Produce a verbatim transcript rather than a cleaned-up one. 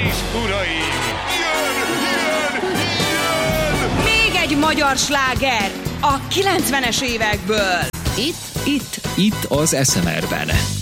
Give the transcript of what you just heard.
és uraim, jön, jön, jön! Még egy magyar sláger a kilencvenes évekből. Itt? Itt, itt az es em er-ben.